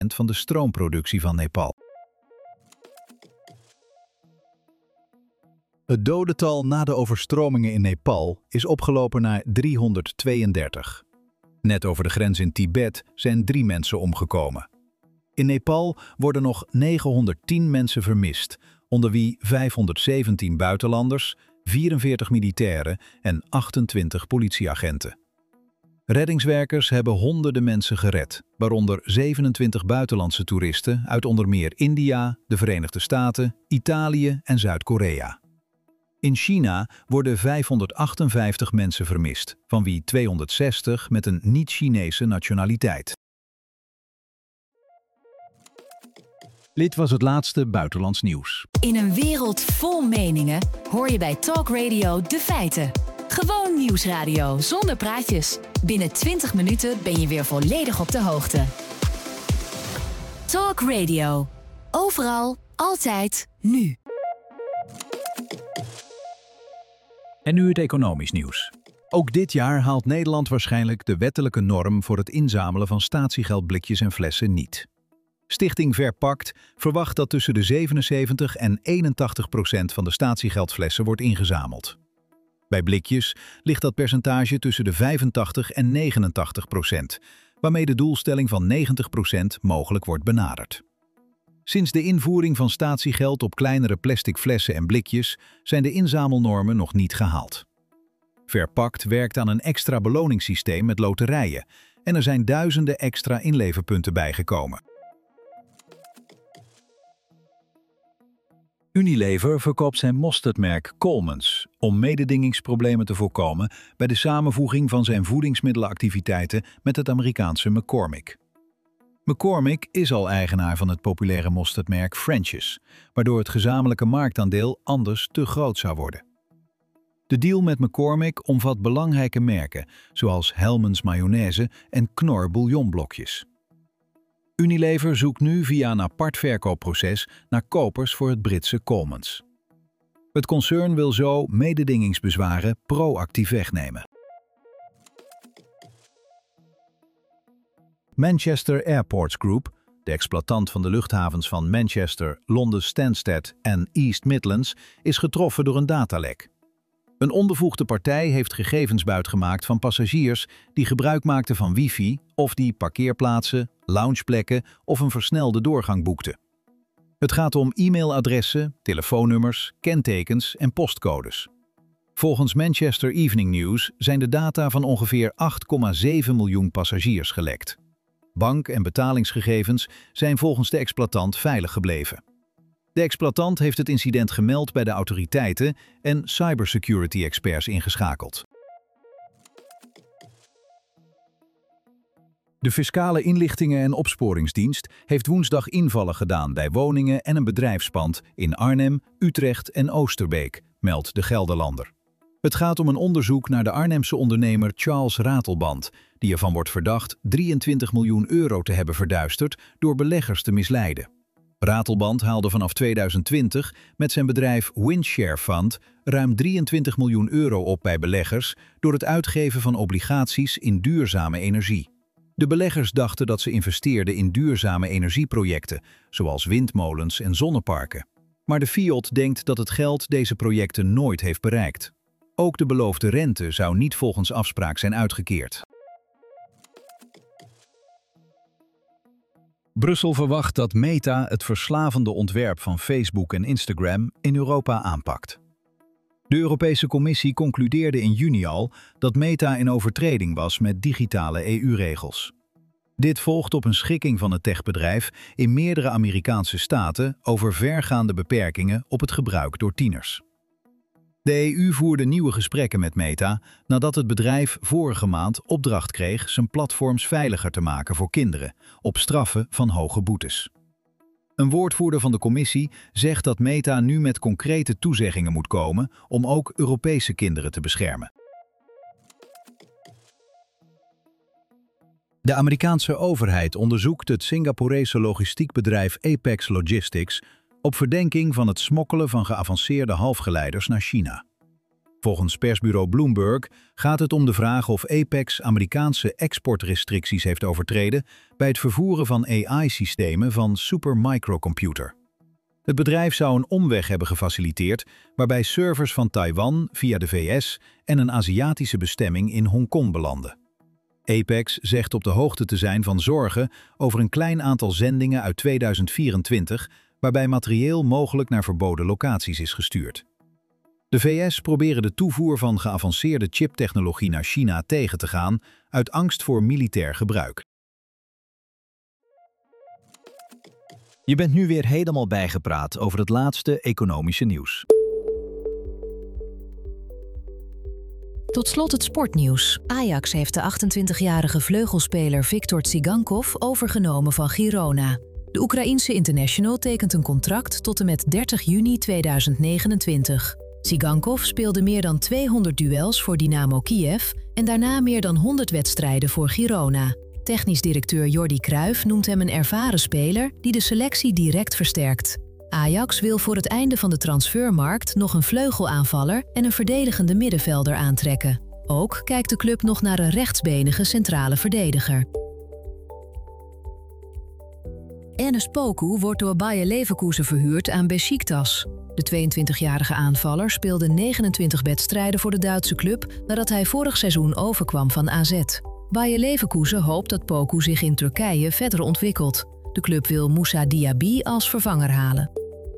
van de stroomproductie van Nepal. Het dodental na de overstromingen in Nepal is opgelopen naar 332. Net over de grens in Tibet zijn 3 mensen omgekomen. In Nepal worden nog 910 mensen vermist, onder wie 517 buitenlanders, 44 militairen en 28 politieagenten. Reddingswerkers hebben honderden mensen gered, waaronder 27 buitenlandse toeristen uit onder meer India, de Verenigde Staten, Italië en Zuid-Korea. In China worden 558 mensen vermist, van wie 260 met een niet-Chinese nationaliteit. Dit was het laatste buitenlands nieuws. In een wereld vol meningen hoor je bij Talk Radio de feiten. Gewoon nieuwsradio zonder praatjes. Binnen 20 minuten ben je weer volledig op de hoogte. Talk Radio. Overal, altijd, nu. En nu het economisch nieuws. Ook dit jaar haalt Nederland waarschijnlijk de wettelijke norm voor het inzamelen van statiegeldblikjes en flessen niet. Stichting Verpakt verwacht dat tussen de 77 en 81% van de statiegeldflessen wordt ingezameld. Bij blikjes ligt dat percentage tussen de 85 en 89%, waarmee de doelstelling van 90% mogelijk wordt benaderd. Sinds de invoering van statiegeld op kleinere plastic flessen en blikjes zijn de inzamelnormen nog niet gehaald. Verpakt werkt aan een extra beloningssysteem met loterijen en er zijn duizenden extra inleverpunten bijgekomen. Unilever verkoopt zijn mosterdmerk Coleman's om mededingingsproblemen te voorkomen bij de samenvoeging van zijn voedingsmiddelenactiviteiten met het Amerikaanse McCormick. McCormick is al eigenaar van het populaire mosterdmerk French's, waardoor het gezamenlijke marktaandeel anders te groot zou worden. De deal met McCormick omvat belangrijke merken, zoals Hellmann's mayonaise en Knorr bouillonblokjes. Unilever zoekt nu via een apart verkoopproces naar kopers voor het Britse Coleman's. Het concern wil zo mededingingsbezwaren proactief wegnemen. Manchester Airports Group, de exploitant van de luchthavens van Manchester, Londen Stansted en East Midlands, is getroffen door een datalek. Een onbevoegde partij heeft gegevens buitgemaakt van passagiers die gebruik maakten van wifi of die parkeerplaatsen, loungeplekken of een versnelde doorgang boekten. Het gaat om e-mailadressen, telefoonnummers, kentekens en postcodes. Volgens Manchester Evening News zijn de data van ongeveer 8,7 miljoen passagiers gelekt. Bank- en betalingsgegevens zijn volgens de exploitant veilig gebleven. De exploitant heeft het incident gemeld bij de autoriteiten en cybersecurity-experts ingeschakeld. De Fiscale Inlichtingen- en Opsporingsdienst heeft woensdag invallen gedaan bij woningen en een bedrijfspand in Arnhem, Utrecht en Oosterbeek, meldt de Gelderlander. Het gaat om een onderzoek naar de Arnhemse ondernemer Charles Ratelband, die ervan wordt verdacht 23 miljoen euro te hebben verduisterd door beleggers te misleiden. Ratelband haalde vanaf 2020 met zijn bedrijf Windshare Fund ruim 23 miljoen euro op bij beleggers door het uitgeven van obligaties in duurzame energie. De beleggers dachten dat ze investeerden in duurzame energieprojecten, zoals windmolens en zonneparken. Maar de FIOD denkt dat het geld deze projecten nooit heeft bereikt. Ook de beloofde rente zou niet volgens afspraak zijn uitgekeerd. Brussel verwacht dat Meta het verslavende ontwerp van Facebook en Instagram in Europa aanpakt. De Europese Commissie concludeerde in juni al dat Meta in overtreding was met digitale EU-regels. Dit volgt op een schikking van het techbedrijf in meerdere Amerikaanse staten over vergaande beperkingen op het gebruik door tieners. De EU voerde nieuwe gesprekken met Meta nadat het bedrijf vorige maand opdracht kreeg zijn platforms veiliger te maken voor kinderen, op straffen van hoge boetes. Een woordvoerder van de commissie zegt dat Meta nu met concrete toezeggingen moet komen om ook Europese kinderen te beschermen. De Amerikaanse overheid onderzoekt het Singaporese logistiekbedrijf Apex Logistics op verdenking van het smokkelen van geavanceerde halfgeleiders naar China. Volgens persbureau Bloomberg gaat het om de vraag of Apex Amerikaanse exportrestricties heeft overtreden bij het vervoeren van AI-systemen van Supermicrocomputer. Het bedrijf zou een omweg hebben gefaciliteerd waarbij servers van Taiwan via de VS en een Aziatische bestemming in Hongkong belanden. Apex zegt op de hoogte te zijn van zorgen over een klein aantal zendingen uit 2024 waarbij materieel mogelijk naar verboden locaties is gestuurd. De VS proberen de toevoer van geavanceerde chiptechnologie naar China tegen te gaan uit angst voor militair gebruik. Je bent nu weer helemaal bijgepraat over het laatste economische nieuws. Tot slot het sportnieuws. Ajax heeft de 28-jarige vleugelspeler Viktor Tsigankov overgenomen van Girona. De Oekraïense international tekent een contract tot en met 30 juni 2029. Tsigankov speelde meer dan 200 duels voor Dynamo Kiev en daarna meer dan 100 wedstrijden voor Girona. Technisch directeur Jordi Cruijff noemt hem een ervaren speler die de selectie direct versterkt. Ajax wil voor het einde van de transfermarkt nog een vleugelaanvaller en een verdedigende middenvelder aantrekken. Ook kijkt de club nog naar een rechtsbenige centrale verdediger. Enes Poku wordt door Bayer Leverkusen verhuurd aan Beşiktaş. De 22-jarige aanvaller speelde 29 wedstrijden voor de Duitse club nadat hij vorig seizoen overkwam van AZ. Bayer Leverkusen hoopt dat Poku zich in Turkije verder ontwikkelt. De club wil Moussa Diaby als vervanger halen.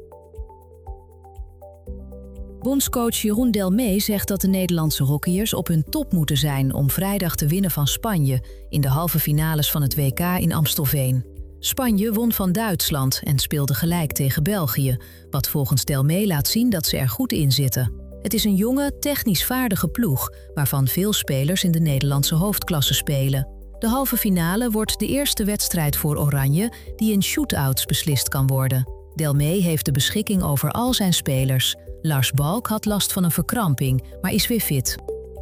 Bondscoach Jeroen Delmee zegt dat de Nederlandse hockeyers op hun top moeten zijn om vrijdag te winnen van Spanje in de halve finales van het WK in Amstelveen. Spanje won van Duitsland en speelde gelijk tegen België, wat volgens Delmee laat zien dat ze er goed in zitten. Het is een jonge, technisch vaardige ploeg, waarvan veel spelers in de Nederlandse hoofdklasse spelen. De halve finale wordt de eerste wedstrijd voor Oranje die in shootouts beslist kan worden. Delmee heeft de beschikking over al zijn spelers. Lars Balk had last van een verkramping, maar is weer fit.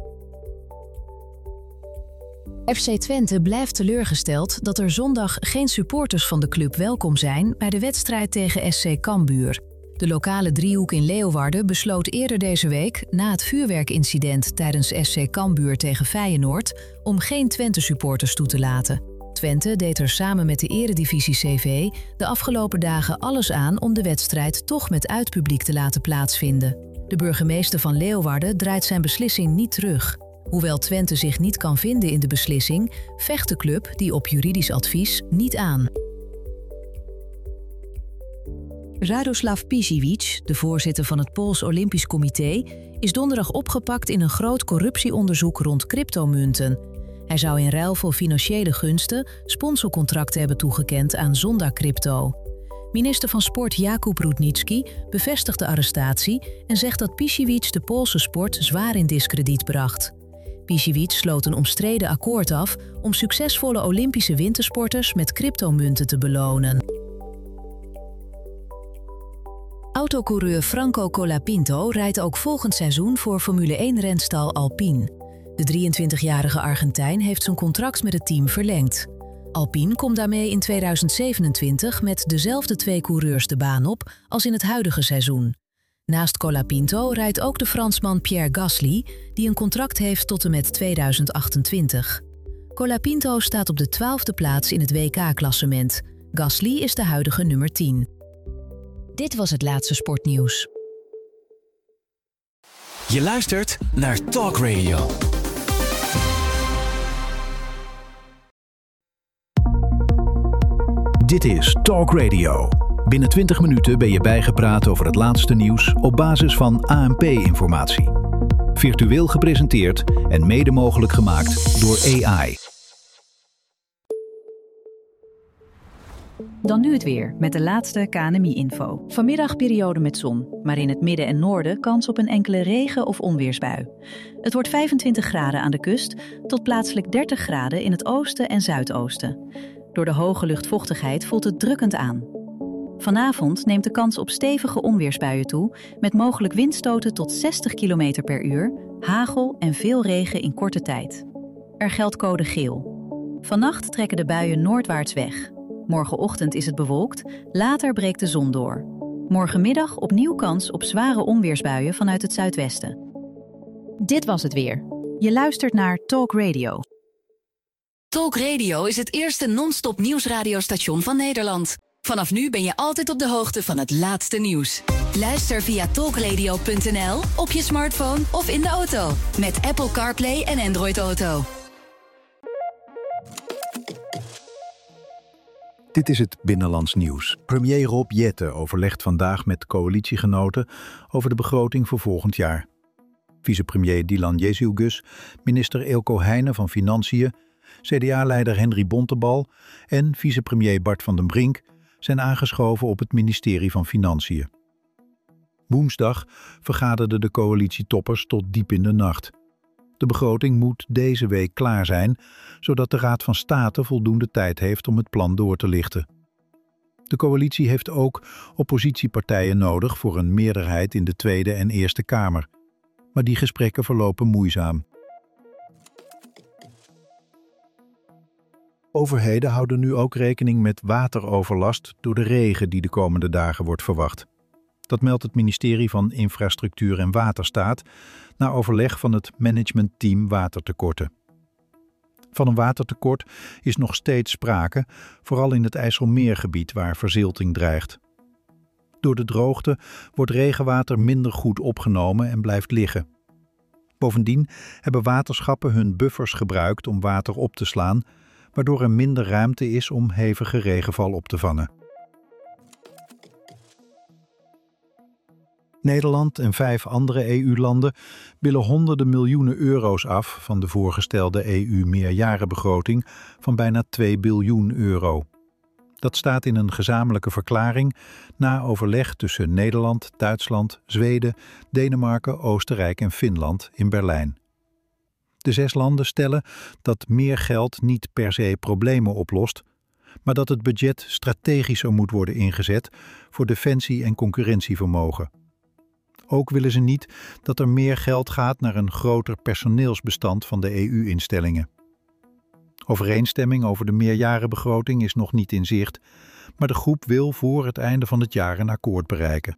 FC Twente blijft teleurgesteld dat er zondag geen supporters van de club welkom zijn bij de wedstrijd tegen SC Cambuur. De lokale driehoek in Leeuwarden besloot eerder deze week, na het vuurwerkincident tijdens SC Cambuur tegen Feyenoord, om geen Twente-supporters toe te laten. Twente deed er samen met de Eredivisie CV de afgelopen dagen alles aan om de wedstrijd toch met uitpubliek te laten plaatsvinden. De burgemeester van Leeuwarden draait zijn beslissing niet terug. Hoewel Twente zich niet kan vinden in de beslissing, vecht de club die op juridisch advies niet aan. Radoslav Pisiewic, de voorzitter van het Pools Olympisch Comité, is donderdag opgepakt in een groot corruptieonderzoek rond cryptomunten. Hij zou in ruil voor financiële gunsten sponsorcontracten hebben toegekend aan Zonda Crypto. Minister van Sport Jakub Rudnicki bevestigt de arrestatie en zegt dat Pisiewic de Poolse sport zwaar in diskrediet bracht. Pisiewic sloot een omstreden akkoord af om succesvolle Olympische wintersporters met cryptomunten te belonen. Autocoureur Franco Colapinto rijdt ook volgend seizoen voor Formule 1-renstal Alpine. De 23-jarige Argentijn heeft zijn contract met het team verlengd. Alpine komt daarmee in 2027 met dezelfde 2 coureurs de baan op als in het huidige seizoen. Naast Colapinto rijdt ook de Fransman Pierre Gasly, die een contract heeft tot en met 2028. Colapinto staat op de 12e plaats in het WK-klassement. Gasly is de huidige nummer 10. Dit was het laatste sportnieuws. Je luistert naar Talk Radio. Dit is Talk Radio. Binnen 20 minuten ben je bijgepraat over het laatste nieuws op basis van ANP-informatie. Virtueel gepresenteerd en mede mogelijk gemaakt door AI. Dan nu het weer, met de laatste KNMI-info. Vanmiddag periode met zon, maar in het midden en noorden kans op een enkele regen- of onweersbui. Het wordt 25 graden aan de kust tot plaatselijk 30 graden in het oosten en zuidoosten. Door de hoge luchtvochtigheid voelt het drukkend aan. Vanavond neemt de kans op stevige onweersbuien toe, met mogelijk windstoten tot 60 km per uur, hagel en veel regen in korte tijd. Er geldt code geel. Vannacht trekken de buien noordwaarts weg. Morgenochtend is het bewolkt, later breekt de zon door. Morgenmiddag opnieuw kans op zware onweersbuien vanuit het zuidwesten. Dit was het weer. Je luistert naar Talk Radio. Talk Radio is het eerste non-stop nieuwsradiostation van Nederland. Vanaf nu ben je altijd op de hoogte van het laatste nieuws. Luister via talkradio.nl, op je smartphone of in de auto. Met Apple CarPlay en Android Auto. Dit is het Binnenlands Nieuws. Premier Rob Jetten overlegt vandaag met coalitiegenoten over de begroting voor volgend jaar. Vicepremier Dylan Jezielgus, minister Eelco Heijnen van Financiën, CDA-leider Henry Bontebal en vicepremier Bart van den Brink zijn aangeschoven op het ministerie van Financiën. Woensdag vergaderden de coalitietoppers tot diep in de nacht. De begroting moet deze week klaar zijn, zodat de Raad van State voldoende tijd heeft om het plan door te lichten. De coalitie heeft ook oppositiepartijen nodig voor een meerderheid in de Tweede en Eerste Kamer. Maar die gesprekken verlopen moeizaam. Overheden houden nu ook rekening met wateroverlast door de regen die de komende dagen wordt verwacht. Dat meldt het ministerie van Infrastructuur en Waterstaat na overleg van het managementteam watertekorten. Van een watertekort is nog steeds sprake, vooral in het IJsselmeergebied waar verzilting dreigt. Door de droogte wordt regenwater minder goed opgenomen en blijft liggen. Bovendien hebben waterschappen hun buffers gebruikt om water op te slaan, waardoor er minder ruimte is om hevige regenval op te vangen. Nederland en 5 andere EU-landen willen honderden miljoenen euro's af van de voorgestelde EU-meerjarenbegroting van bijna 2 biljoen euro. Dat staat in een gezamenlijke verklaring na overleg tussen Nederland, Duitsland, Zweden, Denemarken, Oostenrijk en Finland in Berlijn. De 6 landen stellen dat meer geld niet per se problemen oplost, maar dat het budget strategischer moet worden ingezet voor defensie en concurrentievermogen. Ook willen ze niet dat er meer geld gaat naar een groter personeelsbestand van de EU-instellingen. Overeenstemming over de meerjarenbegroting is nog niet in zicht, maar de groep wil voor het einde van het jaar een akkoord bereiken.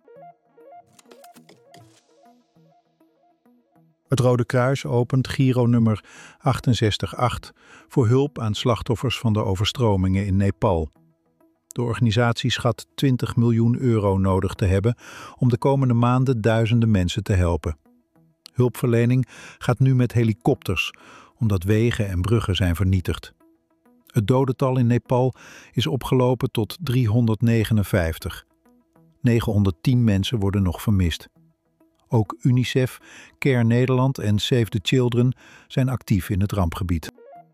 Het Rode Kruis opent Giro nummer 688 voor hulp aan slachtoffers van de overstromingen in Nepal. De organisatie schat 20 miljoen euro nodig te hebben om de komende maanden duizenden mensen te helpen. Hulpverlening gaat nu met helikopters, omdat wegen en bruggen zijn vernietigd. Het dodental in Nepal is opgelopen tot 359. 910 mensen worden nog vermist. Ook UNICEF, Care Nederland en Save the Children zijn actief in het rampgebied.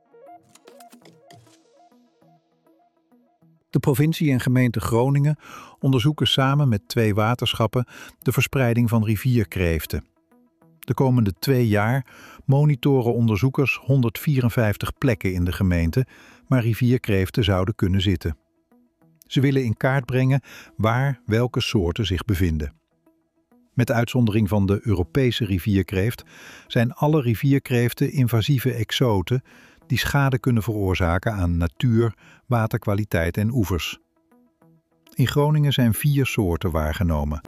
De provincie en gemeente Groningen onderzoeken samen met 2 waterschappen de verspreiding van rivierkreeften. De komende 2 jaar monitoren onderzoekers 154 plekken in de gemeente waar rivierkreeften zouden kunnen zitten. Ze willen in kaart brengen waar welke soorten zich bevinden. Met uitzondering van de Europese rivierkreeft zijn alle rivierkreeften invasieve exoten die schade kunnen veroorzaken aan natuur, waterkwaliteit en oevers. In Groningen zijn 4 soorten waargenomen.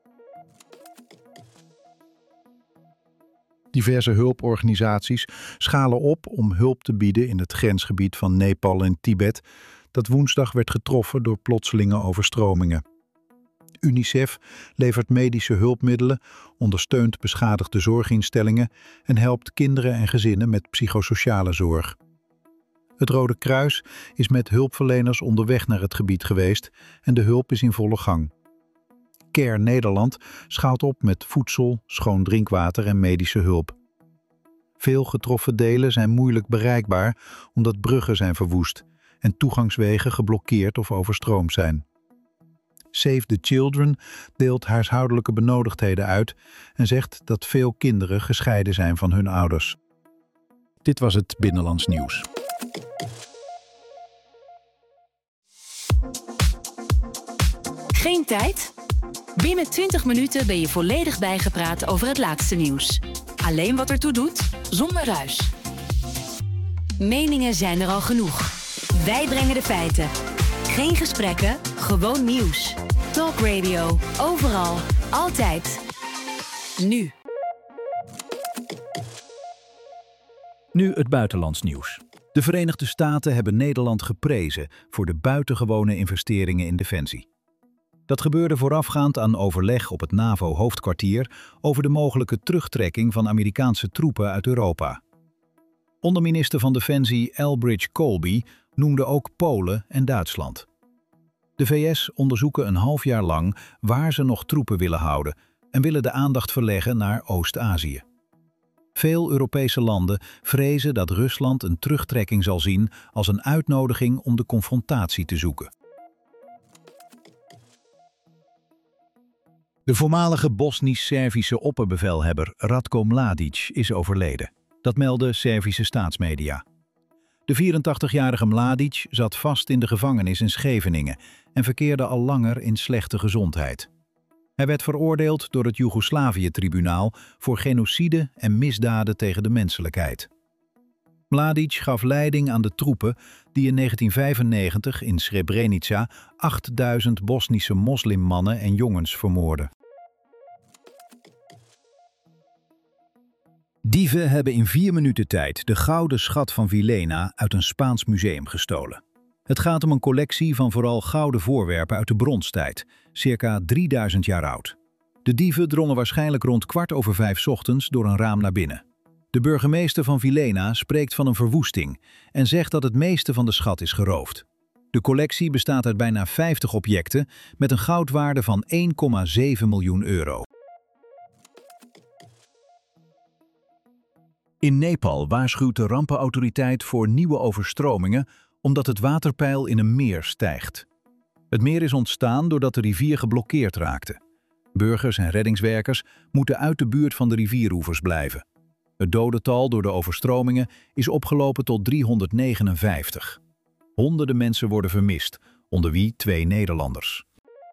Diverse hulporganisaties schalen op om hulp te bieden in het grensgebied van Nepal en Tibet, dat woensdag werd getroffen door plotselinge overstromingen. UNICEF levert medische hulpmiddelen, ondersteunt beschadigde zorginstellingen en helpt kinderen en gezinnen met psychosociale zorg. Het Rode Kruis is met hulpverleners onderweg naar het gebied geweest en de hulp is in volle gang. Care Nederland schaalt op met voedsel, schoon drinkwater en medische hulp. Veel getroffen delen zijn moeilijk bereikbaar omdat bruggen zijn verwoest en toegangswegen geblokkeerd of overstroomd zijn. Save the Children deelt huishoudelijke benodigdheden uit en zegt dat veel kinderen gescheiden zijn van hun ouders. Dit was het Binnenlands Nieuws. Geen tijd? Binnen 20 minuten ben je volledig bijgepraat over het laatste nieuws. Alleen wat ertoe doet, zonder ruis. Meningen zijn er al genoeg. Wij brengen de feiten. Geen gesprekken, gewoon nieuws. Talk Radio, overal, altijd. Nu. Nu het buitenlands nieuws. De Verenigde Staten hebben Nederland geprezen voor de buitengewone investeringen in defensie. Dat gebeurde voorafgaand aan overleg op het NAVO-hoofdkwartier over de mogelijke terugtrekking van Amerikaanse troepen uit Europa. Onderminister van Defensie Elbridge Colby noemde ook Polen en Duitsland. De VS onderzoeken een half jaar lang waar ze nog troepen willen houden en willen de aandacht verleggen naar Oost-Azië. Veel Europese landen vrezen dat Rusland een terugtrekking zal zien als een uitnodiging om de confrontatie te zoeken. De voormalige Bosnisch-Servische opperbevelhebber Ratko Mladic is overleden. Dat melden Servische staatsmedia. De 84-jarige Mladic zat vast in de gevangenis in Scheveningen en verkeerde al langer in slechte gezondheid. Hij werd veroordeeld door het Joegoslavië-tribunaal voor genocide en misdaden tegen de menselijkheid. Mladic gaf leiding aan de troepen die in 1995 in Srebrenica 8000 Bosnische moslimmannen en jongens vermoordden. Dieven hebben in 4 minuten tijd de gouden schat van Villena uit een Spaans museum gestolen. Het gaat om een collectie van vooral gouden voorwerpen uit de bronstijd, circa 3000 jaar oud. De dieven drongen waarschijnlijk rond 4:15 ochtends door een raam naar binnen. De burgemeester van Villena spreekt van een verwoesting en zegt dat het meeste van de schat is geroofd. De collectie bestaat uit bijna 50 objecten met een goudwaarde van 1,7 miljoen euro. In Nepal waarschuwt de rampenautoriteit voor nieuwe overstromingen omdat het waterpeil in een meer stijgt. Het meer is ontstaan doordat de rivier geblokkeerd raakte. Burgers en reddingswerkers moeten uit de buurt van de rivieroevers blijven. Het dodental door de overstromingen is opgelopen tot 359. Honderden mensen worden vermist, onder wie 2 Nederlanders.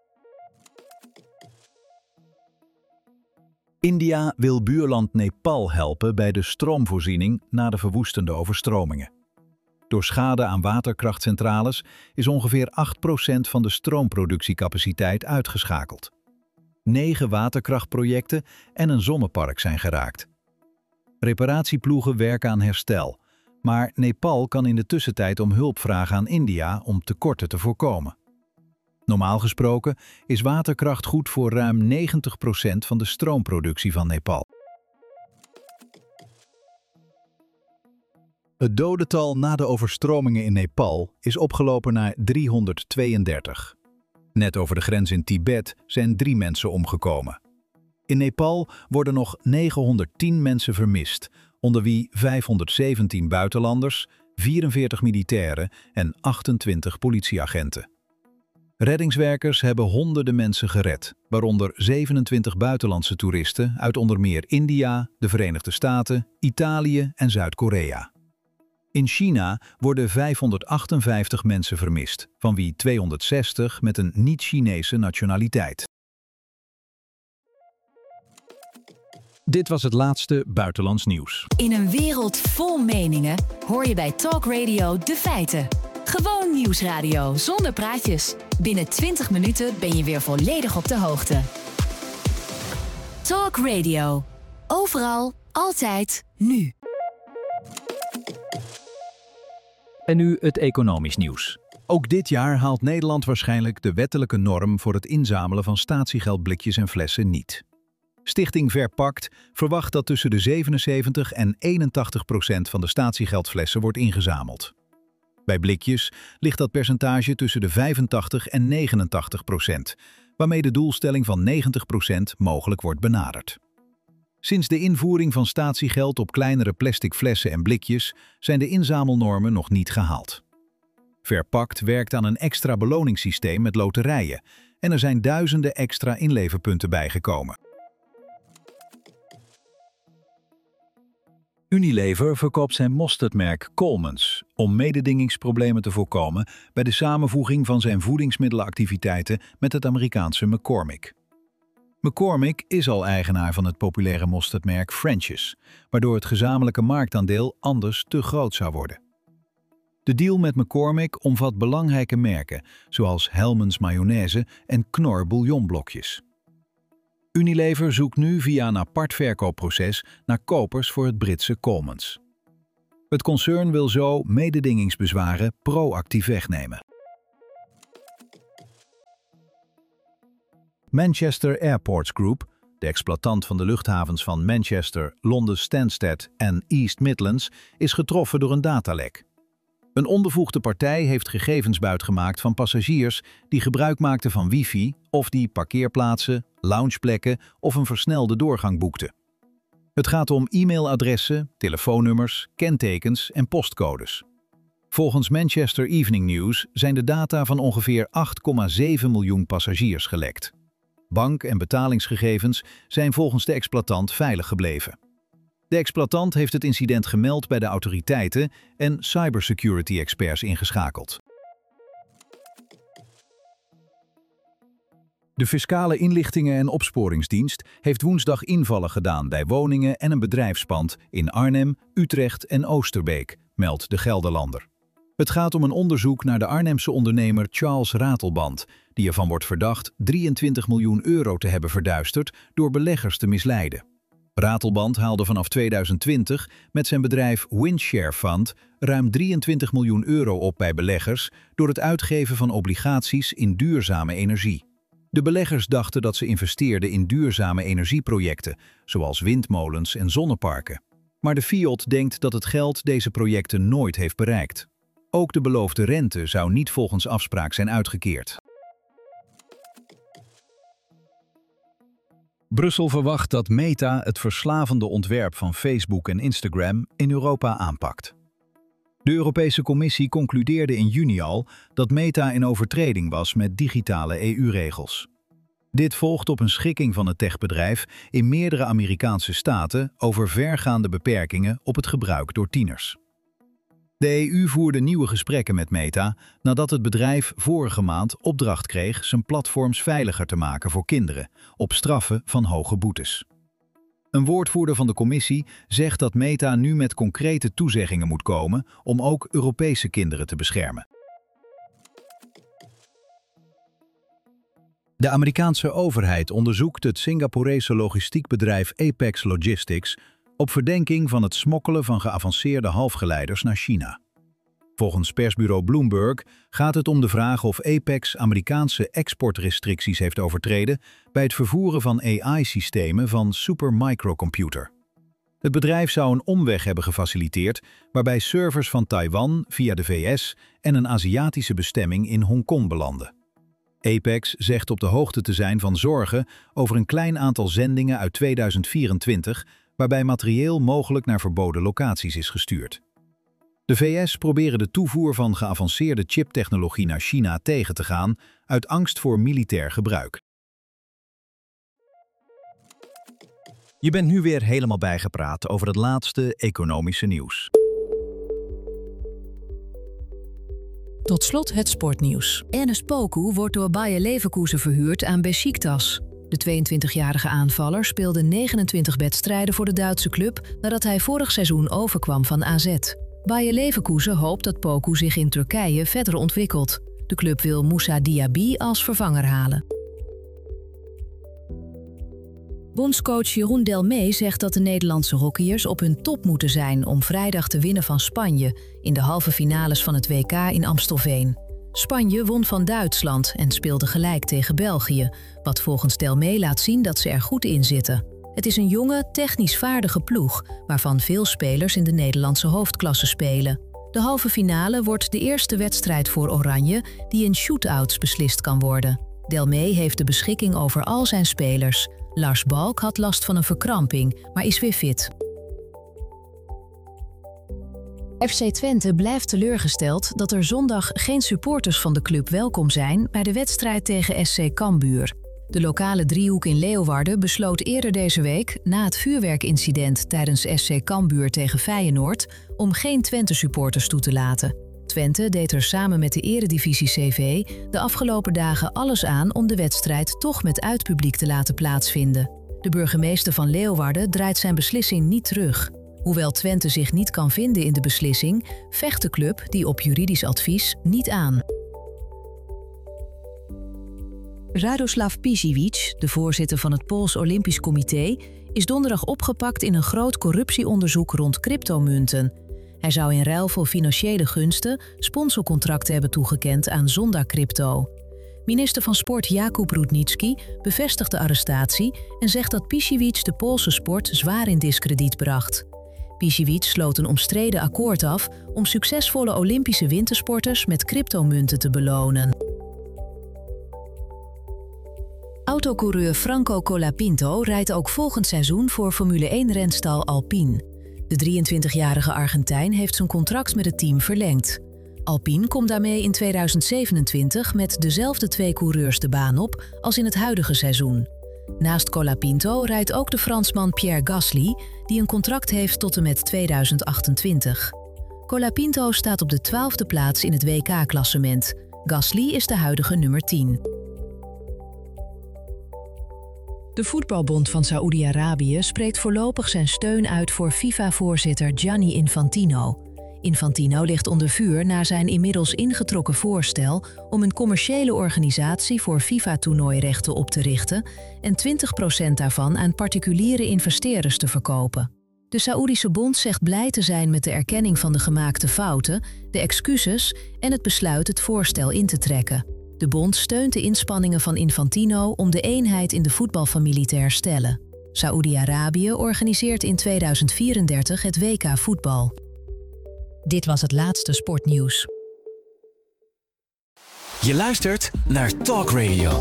India wil buurland Nepal helpen bij de stroomvoorziening na de verwoestende overstromingen. Door schade aan waterkrachtcentrales is ongeveer 8% van de stroomproductiecapaciteit uitgeschakeld. 9 waterkrachtprojecten en een zonnepark zijn geraakt. Reparatieploegen werken aan herstel, maar Nepal kan in de tussentijd om hulp vragen aan India om tekorten te voorkomen. Normaal gesproken is waterkracht goed voor ruim 90% van de stroomproductie van Nepal. Het dodental na de overstromingen in Nepal is opgelopen naar 332. Net over de grens in Tibet zijn 3 mensen omgekomen. In Nepal worden nog 910 mensen vermist, onder wie 517 buitenlanders, 44 militairen en 28 politieagenten. Reddingswerkers hebben honderden mensen gered, waaronder 27 buitenlandse toeristen uit onder meer India, de Verenigde Staten, Italië en Zuid-Korea. In China worden 558 mensen vermist, van wie 260 met een niet-Chinese nationaliteit. Dit was het laatste buitenlands nieuws. In een wereld vol meningen hoor je bij Talk Radio de feiten. Gewoon nieuwsradio zonder praatjes. Binnen 20 minuten ben je weer volledig op de hoogte. Talk Radio. Overal, altijd, nu. En nu het economisch nieuws. Ook dit jaar haalt Nederland waarschijnlijk de wettelijke norm voor het inzamelen van statiegeldblikjes en flessen niet. Stichting Verpakt verwacht dat tussen de 77 en 81% van de statiegeldflessen wordt ingezameld. Bij blikjes ligt dat percentage tussen de 85 en 89%, waarmee de doelstelling van 90% mogelijk wordt benaderd. Sinds de invoering van statiegeld op kleinere plastic flessen en blikjes zijn de inzamelnormen nog niet gehaald. Verpakt werkt aan een extra beloningssysteem met loterijen en er zijn duizenden extra inleverpunten bijgekomen. Unilever verkoopt zijn mosterdmerk Coleman's om mededingingsproblemen te voorkomen bij de samenvoeging van zijn voedingsmiddelenactiviteiten met het Amerikaanse McCormick. McCormick is al eigenaar van het populaire mosterdmerk French's, waardoor het gezamenlijke marktaandeel anders te groot zou worden. De deal met McCormick omvat belangrijke merken zoals Hellmann's mayonaise en Knorr bouillonblokjes. Unilever zoekt nu via een apart verkoopproces naar kopers voor het Britse Coleman's. Het concern wil zo mededingingsbezwaren proactief wegnemen. Manchester Airports Group, de exploitant van de luchthavens van Manchester, Londen Stansted en East Midlands, is getroffen door een datalek. Een onbevoegde partij heeft gegevens buitgemaakt van passagiers die gebruik maakten van wifi of die parkeerplaatsen, loungeplekken of een versnelde doorgang boekten. Het gaat om e-mailadressen, telefoonnummers, kentekens en postcodes. Volgens Manchester Evening News zijn de data van ongeveer 8,7 miljoen passagiers gelekt. Bank- en betalingsgegevens zijn volgens de exploitant veilig gebleven. De exploitant heeft het incident gemeld bij de autoriteiten en cybersecurity-experts ingeschakeld. De Fiscale Inlichtingen en Opsporingsdienst heeft woensdag invallen gedaan bij woningen en een bedrijfspand in Arnhem, Utrecht en Oosterbeek, meldt de Gelderlander. Het gaat om een onderzoek naar de Arnhemse ondernemer Charles Ratelband, die ervan wordt verdacht 23 miljoen euro te hebben verduisterd door beleggers te misleiden. Ratelband haalde vanaf 2020 met zijn bedrijf Windshare Fund ruim 23 miljoen euro op bij beleggers door het uitgeven van obligaties in duurzame energie. De beleggers dachten dat ze investeerden in duurzame energieprojecten, zoals windmolens en zonneparken. Maar de FIOD denkt dat het geld deze projecten nooit heeft bereikt. Ook de beloofde rente zou niet volgens afspraak zijn uitgekeerd. Brussel verwacht dat Meta het verslavende ontwerp van Facebook en Instagram in Europa aanpakt. De Europese Commissie concludeerde in juni al dat Meta in overtreding was met digitale EU-regels. Dit volgt op een schikking van het techbedrijf in meerdere Amerikaanse staten over vergaande beperkingen op het gebruik door tieners. De EU voerde nieuwe gesprekken met Meta nadat het bedrijf vorige maand opdracht kreeg zijn platforms veiliger te maken voor kinderen, op straffen van hoge boetes. Een woordvoerder van de commissie zegt dat Meta nu met concrete toezeggingen moet komen om ook Europese kinderen te beschermen. De Amerikaanse overheid onderzoekt het Singaporese logistiekbedrijf Apex Logistics op verdenking van het smokkelen van geavanceerde halfgeleiders naar China. Volgens persbureau Bloomberg gaat het om de vraag of Apex Amerikaanse exportrestricties heeft overtreden bij het vervoeren van AI-systemen van Supermicrocomputer. Het bedrijf zou een omweg hebben gefaciliteerd waarbij servers van Taiwan via de VS en een Aziatische bestemming in Hongkong belanden. Apex zegt op de hoogte te zijn van zorgen over een klein aantal zendingen uit 2024 waarbij materieel mogelijk naar verboden locaties is gestuurd. De VS proberen de toevoer van geavanceerde chiptechnologie naar China tegen te gaan uit angst voor militair gebruik. Je bent nu weer helemaal bijgepraat over het laatste economische nieuws. Tot slot het sportnieuws. Enes Poku wordt door Bayer Leverkusen verhuurd aan Beşiktaş. De 22-jarige aanvaller speelde 29 wedstrijden voor de Duitse club nadat hij vorig seizoen overkwam van AZ. Bayer Leverkusen hoopt dat Poku zich in Turkije verder ontwikkelt. De club wil Moussa Diaby als vervanger halen. Bondscoach Jeroen Delmee zegt dat de Nederlandse hockeyers op hun top moeten zijn om vrijdag te winnen van Spanje in de halve finales van het WK in Amstelveen. Spanje won van Duitsland en speelde gelijk tegen België, wat volgens Delmee laat zien dat ze er goed in zitten. Het is een jonge, technisch vaardige ploeg, waarvan veel spelers in de Nederlandse hoofdklasse spelen. De halve finale wordt de eerste wedstrijd voor Oranje die in shootouts beslist kan worden. Delmee heeft de beschikking over al zijn spelers. Lars Balk had last van een verkramping, maar is weer fit. FC Twente blijft teleurgesteld dat er zondag geen supporters van de club welkom zijn bij de wedstrijd tegen SC Cambuur. De lokale driehoek in Leeuwarden besloot eerder deze week, na het vuurwerkincident tijdens SC Cambuur tegen Feyenoord, om geen Twente-supporters toe te laten. Twente deed er samen met de Eredivisie CV de afgelopen dagen alles aan om de wedstrijd toch met uitpubliek te laten plaatsvinden. De burgemeester van Leeuwarden draait zijn beslissing niet terug. Hoewel Twente zich niet kan vinden in de beslissing, vecht de club die op juridisch advies niet aan. Radoslav Pisiewicz, de voorzitter van het Pools Olympisch Comité, is donderdag opgepakt in een groot corruptieonderzoek rond cryptomunten. Hij zou in ruil voor financiële gunsten sponsorcontracten hebben toegekend aan Zonda Crypto. Minister van Sport Jakub Rudnicki bevestigt de arrestatie en zegt dat Pišić de Poolse sport zwaar in diskrediet bracht. Pišić sloot een omstreden akkoord af om succesvolle Olympische wintersporters met cryptomunten te belonen. Autocoureur Franco Colapinto rijdt ook volgend seizoen voor Formule 1-renstal Alpine. De 23-jarige Argentijn heeft zijn contract met het team verlengd. Alpine komt daarmee in 2027 met dezelfde 2 coureurs de baan op als in het huidige seizoen. Naast Colapinto rijdt ook de Fransman Pierre Gasly, die een contract heeft tot en met 2028. Colapinto staat op de 12e plaats in het WK-klassement. Gasly is de huidige nummer 10. De Voetbalbond van Saoedi-Arabië spreekt voorlopig zijn steun uit voor FIFA-voorzitter Gianni Infantino. Infantino ligt onder vuur na zijn inmiddels ingetrokken voorstel om een commerciële organisatie voor FIFA-toernooirechten op te richten en 20% daarvan aan particuliere investeerders te verkopen. De Saoedische bond zegt blij te zijn met de erkenning van de gemaakte fouten, de excuses en het besluit het voorstel in te trekken. De bond steunt de inspanningen van Infantino om de eenheid in de voetbalfamilie te herstellen. Saoedi-Arabië organiseert in 2034 het WK voetbal. Dit was het laatste sportnieuws. Je luistert naar Talk Radio.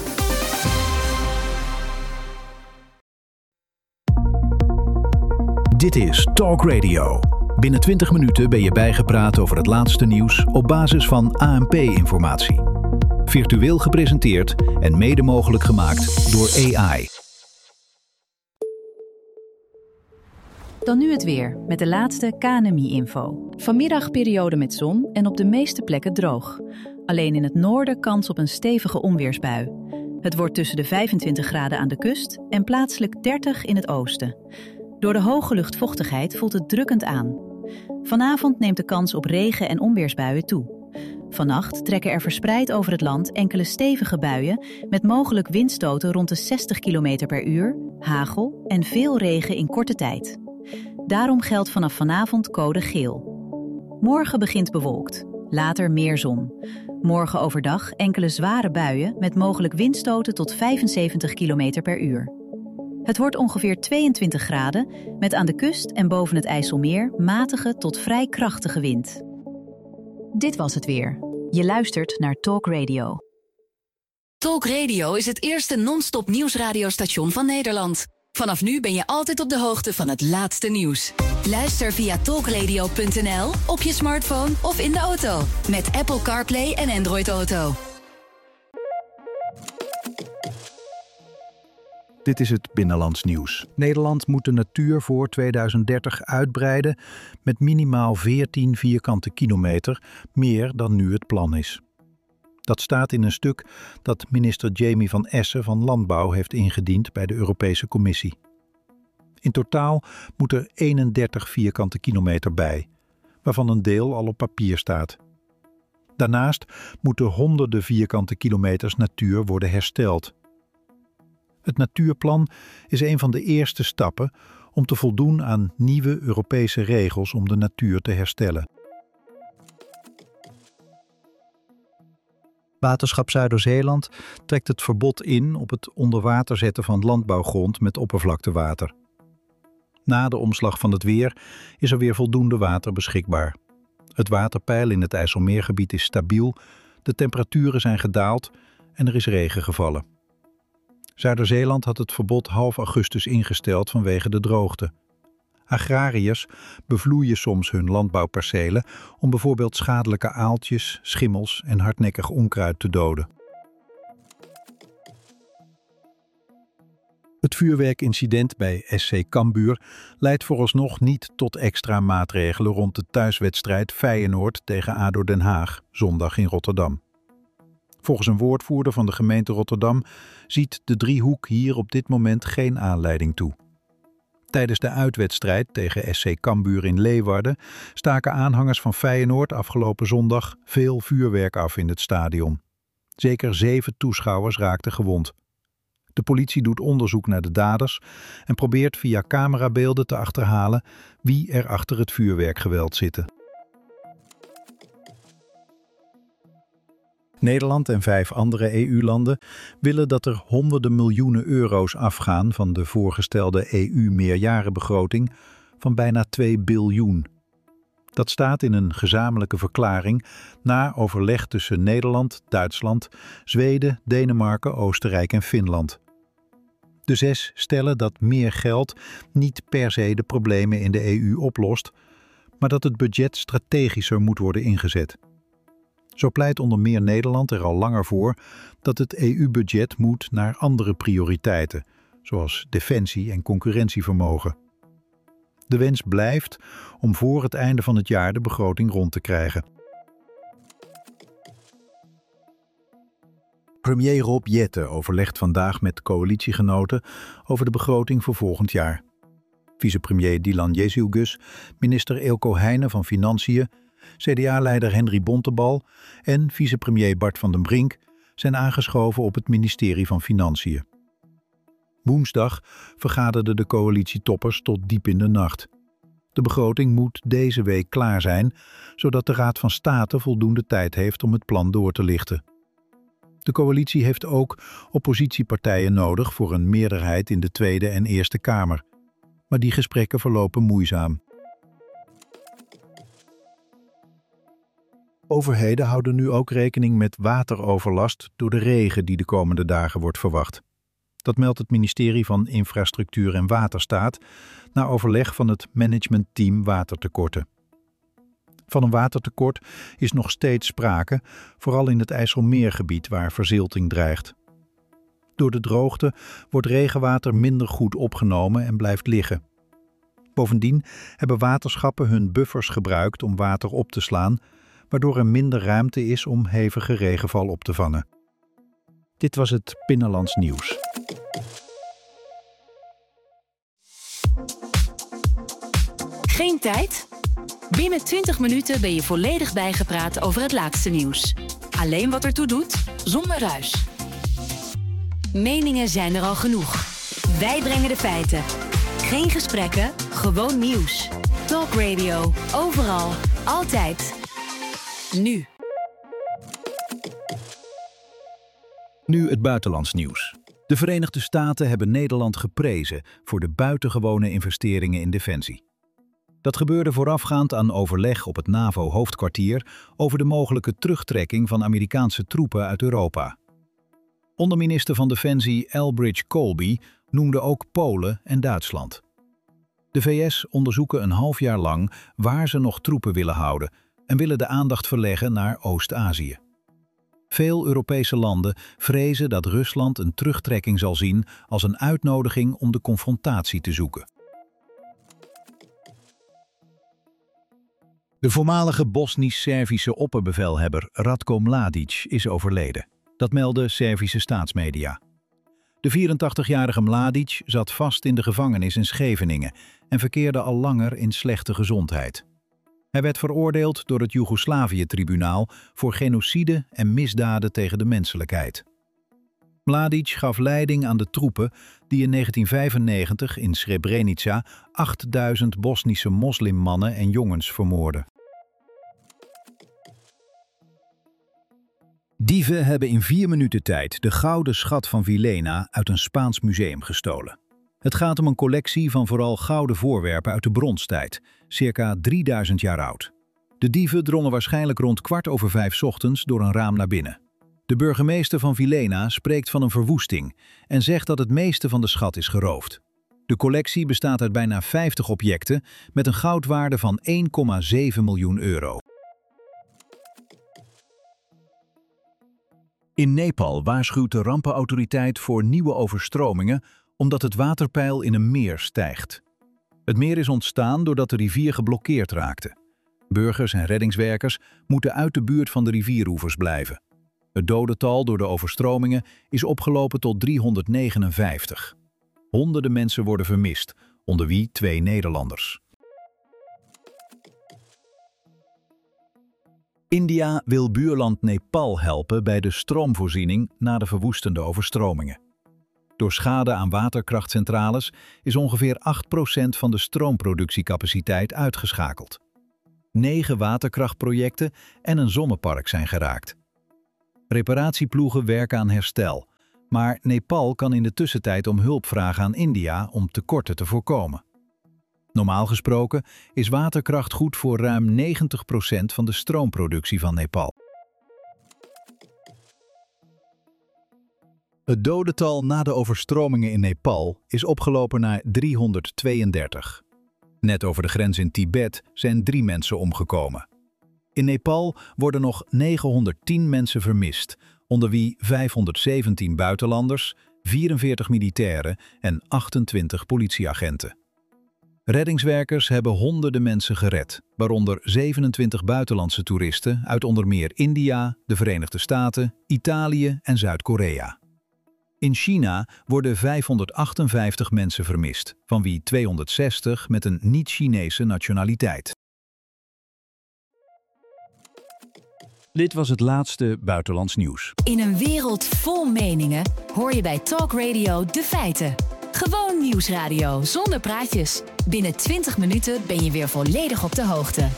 Dit is Talk Radio. Binnen 20 minuten ben je bijgepraat over het laatste nieuws op basis van ANP-informatie. Virtueel gepresenteerd en mede mogelijk gemaakt door AI. Dan nu het weer, met de laatste KNMI-info. Vanmiddag periode met zon en op de meeste plekken droog. Alleen in het noorden kans op een stevige onweersbui. Het wordt tussen de 25 graden aan de kust en plaatselijk 30 in het oosten. Door de hoge luchtvochtigheid voelt het drukkend aan. Vanavond neemt de kans op regen- en onweersbuien toe. Vannacht trekken er verspreid over het land enkele stevige buien met mogelijk windstoten rond de 60 km per uur, hagel en veel regen in korte tijd. Daarom geldt vanaf vanavond code geel. Morgen begint bewolkt, later meer zon. Morgen overdag enkele zware buien met mogelijk windstoten tot 75 km per uur. Het wordt ongeveer 22 graden met aan de kust en boven het IJsselmeer matige tot vrij krachtige wind. Dit was het weer. Je luistert naar Talk Radio. Talk Radio is het eerste non-stop nieuwsradiostation van Nederland. Vanaf nu ben je altijd op de hoogte van het laatste nieuws. Luister via talkradio.nl, op je smartphone of in de auto. Met Apple CarPlay en Android Auto. Dit is het Binnenlands nieuws. Nederland moet de natuur voor 2030 uitbreiden met minimaal 14 vierkante kilometer, meer dan nu het plan is. Dat staat in een stuk dat minister Jamie van Essen van Landbouw heeft ingediend bij de Europese Commissie. In totaal moet er 31 vierkante kilometer bij, waarvan een deel al op papier staat. Daarnaast moeten honderden vierkante kilometers natuur worden hersteld. Het natuurplan is een van de eerste stappen om te voldoen aan nieuwe Europese regels om de natuur te herstellen. Waterschap Zuiderzeeland trekt het verbod in op het onder water zetten van landbouwgrond met oppervlaktewater. Na de omslag van het weer is er weer voldoende water beschikbaar. Het waterpeil in het IJsselmeergebied is stabiel, de temperaturen zijn gedaald en er is regen gevallen. Zuiderzeeland had het verbod half augustus ingesteld vanwege de droogte. Agrariërs bevloeien soms hun landbouwpercelen om bijvoorbeeld schadelijke aaltjes, schimmels en hardnekkig onkruid te doden. Het vuurwerkincident bij SC Cambuur leidt vooralsnog niet tot extra maatregelen rond de thuiswedstrijd Feyenoord tegen ADO Den Haag, zondag in Rotterdam. Volgens een woordvoerder van de gemeente Rotterdam ziet de driehoek hier op dit moment geen aanleiding toe. Tijdens de uitwedstrijd tegen SC Cambuur in Leeuwarden staken aanhangers van Feyenoord afgelopen zondag veel vuurwerk af in het stadion. Zeker 7 toeschouwers raakten gewond. De politie doet onderzoek naar de daders en probeert via camerabeelden te achterhalen wie er achter het vuurwerkgeweld zitten. Nederland en 5 andere EU-landen willen dat er honderden miljoenen euro's afgaan van de voorgestelde EU-meerjarenbegroting van bijna 2 biljoen. Dat staat in een gezamenlijke verklaring na overleg tussen Nederland, Duitsland, Zweden, Denemarken, Oostenrijk en Finland. De 6 stellen dat meer geld niet per se de problemen in de EU oplost, maar dat het budget strategischer moet worden ingezet. Zo pleit onder meer Nederland er al langer voor dat het EU-budget moet naar andere prioriteiten, zoals defensie en concurrentievermogen. De wens blijft om voor het einde van het jaar de begroting rond te krijgen. Premier Rob Jetten overlegt vandaag met coalitiegenoten over de begroting voor volgend jaar. Vicepremier Dylan Jezielgus, minister Eelco Heijnen van Financiën, CDA-leider Henry Bontebal en vicepremier Bart van den Brink zijn aangeschoven op het ministerie van Financiën. Woensdag vergaderden de coalitietoppers tot diep in de nacht. De begroting moet deze week klaar zijn, zodat de Raad van State voldoende tijd heeft om het plan door te lichten. De coalitie heeft ook oppositiepartijen nodig voor een meerderheid in de Tweede en Eerste Kamer. Maar die gesprekken verlopen moeizaam. Overheden houden nu ook rekening met wateroverlast door de regen die de komende dagen wordt verwacht. Dat meldt het ministerie van Infrastructuur en Waterstaat na overleg van het managementteam watertekorten. Van een watertekort is nog steeds sprake, vooral in het IJsselmeergebied waar verzilting dreigt. Door de droogte wordt regenwater minder goed opgenomen en blijft liggen. Bovendien hebben waterschappen hun buffers gebruikt om water op te slaan, waardoor er minder ruimte is om hevige regenval op te vangen. Dit was het Binnenlands Nieuws. Geen tijd? Binnen 20 minuten ben je volledig bijgepraat over het laatste nieuws. Alleen wat ertoe doet, zonder ruis. Meningen zijn er al genoeg. Wij brengen de feiten. Geen gesprekken, gewoon nieuws. Talk Radio, overal, altijd. Nu. Nu het buitenlands nieuws. De Verenigde Staten hebben Nederland geprezen voor de buitengewone investeringen in defensie. Dat gebeurde voorafgaand aan overleg op het NAVO-hoofdkwartier over de mogelijke terugtrekking van Amerikaanse troepen uit Europa. Onderminister van Defensie Elbridge Colby noemde ook Polen en Duitsland. De VS onderzoeken een half jaar lang waar ze nog troepen willen houden en willen de aandacht verleggen naar Oost-Azië. Veel Europese landen vrezen dat Rusland een terugtrekking zal zien als een uitnodiging om de confrontatie te zoeken. De voormalige Bosnisch-Servische opperbevelhebber Ratko Mladic is overleden. Dat melden Servische staatsmedia. De 84-jarige Mladic zat vast in de gevangenis in Scheveningen en verkeerde al langer in slechte gezondheid. Hij werd veroordeeld door het Joegoslavië-tribunaal voor genocide en misdaden tegen de menselijkheid. Mladic gaf leiding aan de troepen die in 1995 in Srebrenica 8000 Bosnische moslimmannen en jongens vermoordden. Dieven hebben in 4 minuten tijd de gouden schat van Villena uit een Spaans museum gestolen. Het gaat om een collectie van vooral gouden voorwerpen uit de bronstijd, circa 3000 jaar oud. De dieven drongen waarschijnlijk rond 4:15 ochtends door een raam naar binnen. De burgemeester van Villena spreekt van een verwoesting en zegt dat het meeste van de schat is geroofd. De collectie bestaat uit bijna 50 objecten met een goudwaarde van 1,7 miljoen euro. In Nepal waarschuwt de rampenautoriteit voor nieuwe overstromingen omdat het waterpeil in een meer stijgt. Het meer is ontstaan doordat de rivier geblokkeerd raakte. Burgers en reddingswerkers moeten uit de buurt van de rivieroevers blijven. Het dodental door de overstromingen is opgelopen tot 359. Honderden mensen worden vermist, onder wie 2 Nederlanders. India wil buurland Nepal helpen bij de stroomvoorziening na de verwoestende overstromingen. Door schade aan waterkrachtcentrales is ongeveer 8% van de stroomproductiecapaciteit uitgeschakeld. 9 waterkrachtprojecten en een zonnepark zijn geraakt. Reparatieploegen werken aan herstel, maar Nepal kan in de tussentijd om hulp vragen aan India om tekorten te voorkomen. Normaal gesproken is waterkracht goed voor ruim 90% van de stroomproductie van Nepal. Het dodental na de overstromingen in Nepal is opgelopen naar 332. Net over de grens in Tibet zijn 3 mensen omgekomen. In Nepal worden nog 910 mensen vermist, onder wie 517 buitenlanders, 44 militairen en 28 politieagenten. Reddingswerkers hebben honderden mensen gered, waaronder 27 buitenlandse toeristen uit onder meer India, de Verenigde Staten, Italië en Zuid-Korea. In China worden 558 mensen vermist, van wie 260 met een niet-Chinese nationaliteit. Dit was het laatste buitenlands nieuws. In een wereld vol meningen hoor je bij Talk Radio de feiten. Gewoon nieuwsradio zonder praatjes. Binnen 20 minuten ben je weer volledig op de hoogte.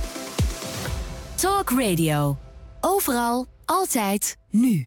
Talk Radio. Overal, altijd, nu.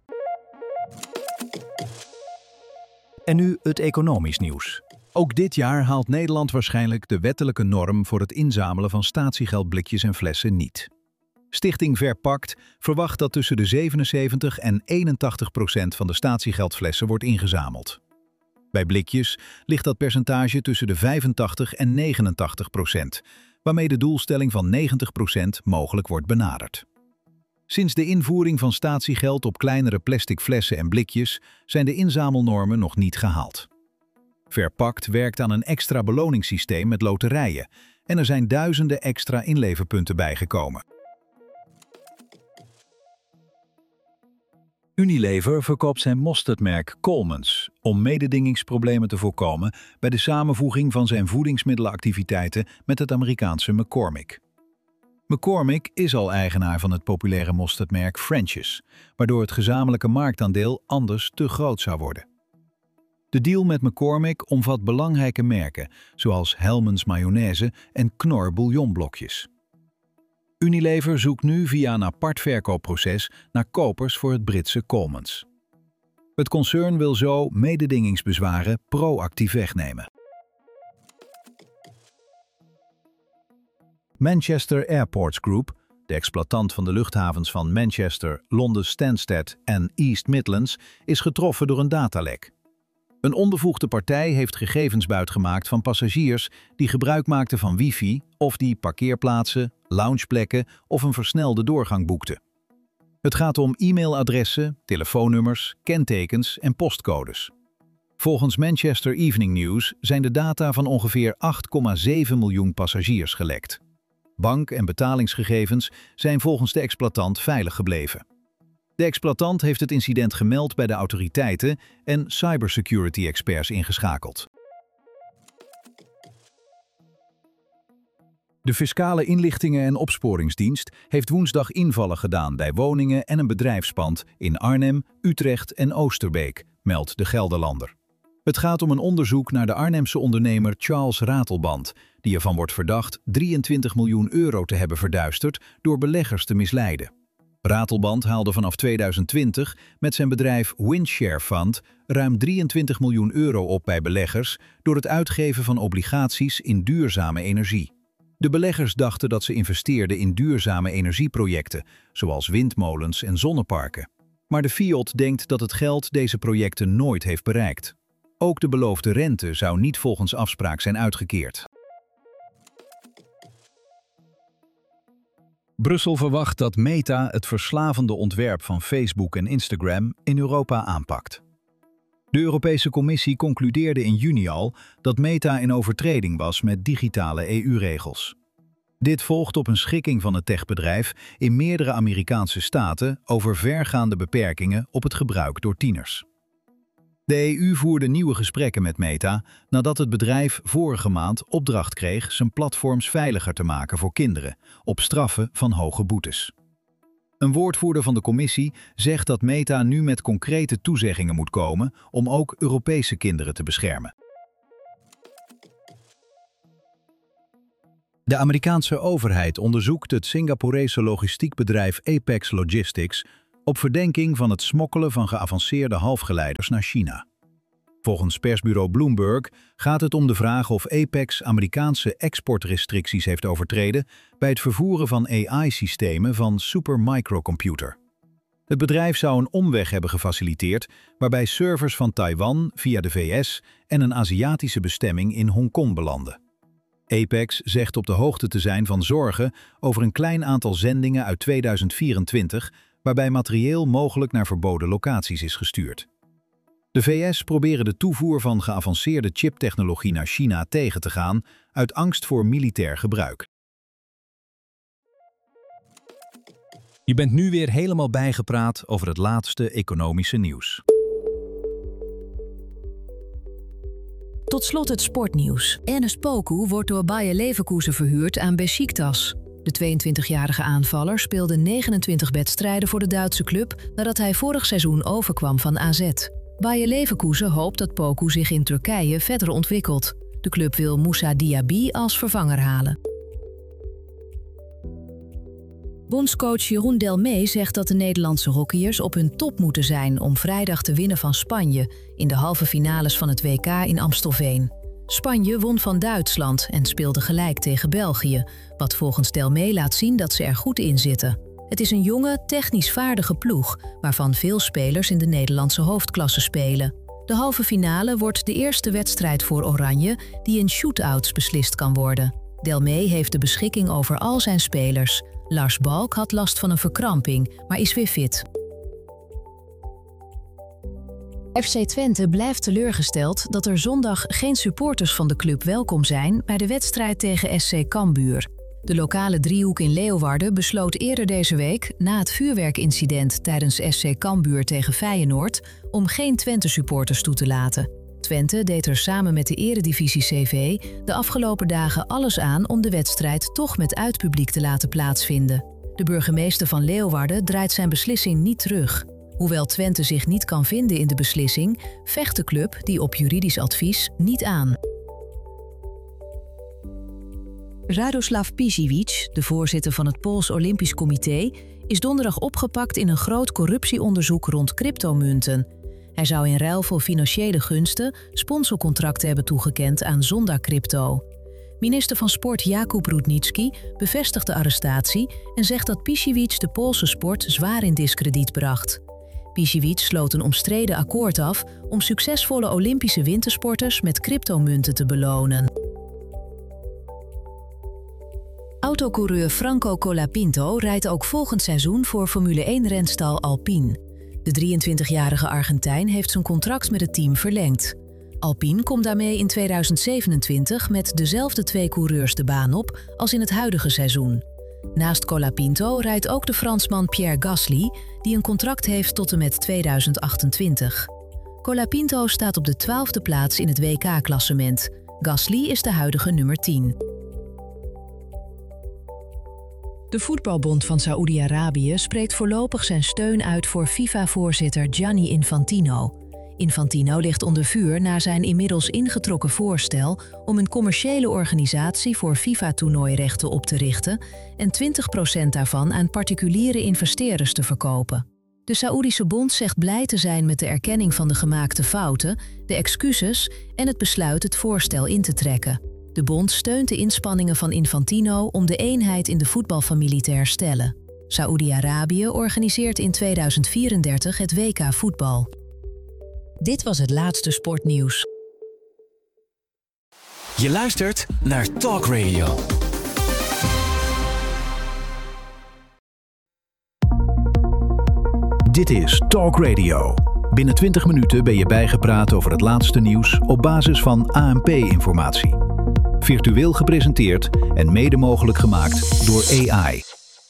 En nu het economisch nieuws. Ook dit jaar haalt Nederland waarschijnlijk de wettelijke norm voor het inzamelen van statiegeldblikjes en flessen niet. Stichting Verpakt verwacht dat tussen de 77 en 81% van de statiegeldflessen wordt ingezameld. Bij blikjes ligt dat percentage tussen de 85 en 89%, waarmee de doelstelling van 90% mogelijk wordt benaderd. Sinds de invoering van statiegeld op kleinere plastic flessen en blikjes zijn de inzamelnormen nog niet gehaald. Verpakt werkt aan een extra beloningssysteem met loterijen en er zijn duizenden extra inleverpunten bijgekomen. Unilever verkoopt zijn mosterdmerk Coleman's om mededingingsproblemen te voorkomen bij de samenvoeging van zijn voedingsmiddelenactiviteiten met het Amerikaanse McCormick. McCormick is al eigenaar van het populaire mosterdmerk French's, waardoor het gezamenlijke marktaandeel anders te groot zou worden. De deal met McCormick omvat belangrijke merken zoals Hellmann's mayonaise en Knorr bouillonblokjes. Unilever zoekt nu via een apart verkoopproces naar kopers voor het Britse Coleman's. Het concern wil zo mededingingsbezwaren proactief wegnemen. Manchester Airports Group, de exploitant van de luchthavens van Manchester, Londen Stansted en East Midlands, is getroffen door een datalek. Een onbevoegde partij heeft gegevens buitgemaakt van passagiers die gebruik maakten van wifi of die parkeerplaatsen, loungeplekken of een versnelde doorgang boekten. Het gaat om e-mailadressen, telefoonnummers, kentekens en postcodes. Volgens Manchester Evening News zijn de data van ongeveer 8,7 miljoen passagiers gelekt. Bank- en betalingsgegevens zijn volgens de exploitant veilig gebleven. De exploitant heeft het incident gemeld bij de autoriteiten en cybersecurity-experts ingeschakeld. De Fiscale Inlichtingen en Opsporingsdienst heeft woensdag invallen gedaan bij woningen en een bedrijfspand in Arnhem, Utrecht en Oosterbeek, meldt de Gelderlander. Het gaat om een onderzoek naar de Arnhemse ondernemer Charles Ratelband, die ervan wordt verdacht 23 miljoen euro te hebben verduisterd door beleggers te misleiden. Ratelband haalde vanaf 2020 met zijn bedrijf Windshare Fund ruim 23 miljoen euro op bij beleggers door het uitgeven van obligaties in duurzame energie. De beleggers dachten dat ze investeerden in duurzame energieprojecten, zoals windmolens en zonneparken. Maar de FIOD denkt dat het geld deze projecten nooit heeft bereikt. Ook de beloofde rente zou niet volgens afspraak zijn uitgekeerd. Brussel verwacht dat Meta het verslavende ontwerp van Facebook en Instagram in Europa aanpakt. De Europese Commissie concludeerde in juni al dat Meta in overtreding was met digitale EU-regels. Dit volgt op een schikking van het techbedrijf in meerdere Amerikaanse staten over vergaande beperkingen op het gebruik door tieners. De EU voerde nieuwe gesprekken met Meta nadat het bedrijf vorige maand opdracht kreeg zijn platforms veiliger te maken voor kinderen, op straffen van hoge boetes. Een woordvoerder van de commissie zegt dat Meta nu met concrete toezeggingen moet komen om ook Europese kinderen te beschermen. De Amerikaanse overheid onderzoekt het Singaporese logistiekbedrijf Apex Logistics op verdenking van het smokkelen van geavanceerde halfgeleiders naar China. Volgens persbureau Bloomberg gaat het om de vraag of Apex Amerikaanse exportrestricties heeft overtreden bij het vervoeren van AI-systemen van Supermicrocomputer. Het bedrijf zou een omweg hebben gefaciliteerd waarbij servers van Taiwan via de VS en een Aziatische bestemming in Hongkong belanden. Apex zegt op de hoogte te zijn van zorgen over een klein aantal zendingen uit 2024 waarbij materieel mogelijk naar verboden locaties is gestuurd. De VS proberen de toevoer van geavanceerde chiptechnologie naar China tegen te gaan uit angst voor militair gebruik. Je bent nu weer helemaal bijgepraat over het laatste economische nieuws. Tot slot het sportnieuws. Enes Poku wordt door Bayer Leverkusen verhuurd aan Beşiktaş. De 22-jarige aanvaller speelde 29 wedstrijden voor de Duitse club nadat hij vorig seizoen overkwam van AZ. Bayer Leverkusen hoopt dat Poku zich in Turkije verder ontwikkelt. De club wil Moussa Diaby als vervanger halen. Bondscoach Jeroen Delmee zegt dat de Nederlandse hockeyers op hun top moeten zijn om vrijdag te winnen van Spanje in de halve finales van het WK in Amstelveen. Spanje won van Duitsland en speelde gelijk tegen België, wat volgens Delmee laat zien dat ze er goed in zitten. Het is een jonge, technisch vaardige ploeg, waarvan veel spelers in de Nederlandse hoofdklasse spelen. De halve finale wordt de eerste wedstrijd voor Oranje die in shootouts beslist kan worden. Delmee heeft de beschikking over al zijn spelers. Lars Balk had last van een verkramping, maar is weer fit. FC Twente blijft teleurgesteld dat er zondag geen supporters van de club welkom zijn bij de wedstrijd tegen SC Cambuur. De lokale driehoek in Leeuwarden besloot eerder deze week, na het vuurwerkincident tijdens SC Cambuur tegen Feyenoord, om geen Twente-supporters toe te laten. Twente deed er samen met de Eredivisie CV de afgelopen dagen alles aan om de wedstrijd toch met uitpubliek te laten plaatsvinden. De burgemeester van Leeuwarden draait zijn beslissing niet terug. Hoewel Twente zich niet kan vinden in de beslissing, vecht de club die op juridisch advies niet aan. Radoslav Pisiewic, de voorzitter van het Pools Olympisch Comité, is donderdag opgepakt in een groot corruptieonderzoek rond cryptomunten. Hij zou in ruil voor financiële gunsten sponsorcontracten hebben toegekend aan Zonda Crypto. Minister van Sport Jakub Rudnicki bevestigt de arrestatie en zegt dat Pisiewic de Poolse sport zwaar in diskrediet bracht. Pisiewic sloot een omstreden akkoord af om succesvolle Olympische wintersporters met cryptomunten te belonen. Autocoureur Franco Colapinto rijdt ook volgend seizoen voor Formule 1-renstal Alpine. De 23-jarige Argentijn heeft zijn contract met het team verlengd. Alpine komt daarmee in 2027 met dezelfde 2 coureurs de baan op als in het huidige seizoen. Naast Colapinto rijdt ook de Fransman Pierre Gasly, die een contract heeft tot en met 2028. Colapinto staat op de 12e plaats in het WK-klassement. Gasly is de huidige nummer 10. De Voetbalbond van Saoedi-Arabië spreekt voorlopig zijn steun uit voor FIFA-voorzitter Gianni Infantino. Infantino ligt onder vuur na zijn inmiddels ingetrokken voorstel om een commerciële organisatie voor FIFA-toernooirechten op te richten en 20% daarvan aan particuliere investeerders te verkopen. De Saoedische bond zegt blij te zijn met de erkenning van de gemaakte fouten, de excuses en het besluit het voorstel in te trekken. De bond steunt de inspanningen van Infantino om de eenheid in de voetbalfamilie te herstellen. Saoedi-Arabië organiseert in 2034 het WK voetbal. Dit was het laatste sportnieuws. Je luistert naar Talk Radio. Dit is Talk Radio. Binnen 20 minuten ben je bijgepraat over het laatste nieuws op basis van ANP-informatie. Virtueel gepresenteerd en mede mogelijk gemaakt door AI.